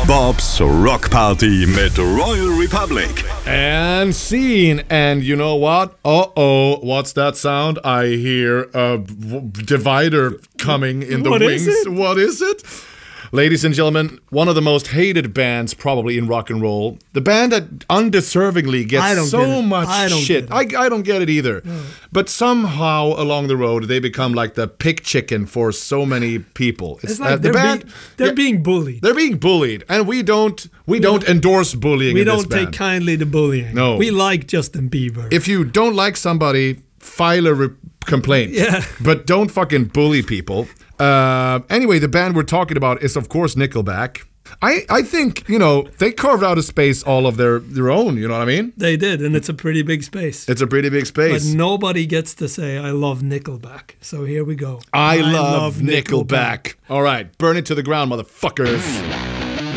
Bob's Rock Party mit Royal Republic. And scene. And you know what? Uh-oh. What's that sound? I hear a divider coming in the wings. What is it? Ladies and gentlemen, one of the most hated bands probably in rock and roll. The band that undeservingly gets so much shit. I don't get it either. No. But somehow along the road, they become like the pig chicken for so many people. It's like they're being bullied. They're being bullied. And we don't endorse bullying in this band. We don't take kindly to bullying. No. We like Justin Bieber. If you don't like somebody, file a complaint. Yeah. But don't fucking bully people. Anyway, the band we're talking about is, of course, Nickelback. I think, they carved out a space all of their own, you know what I mean? They did, and it's a pretty big space. It's a pretty big space. But nobody gets to say, I love Nickelback. So here we go. I love Nickelback. All right, burn it to the ground, motherfuckers.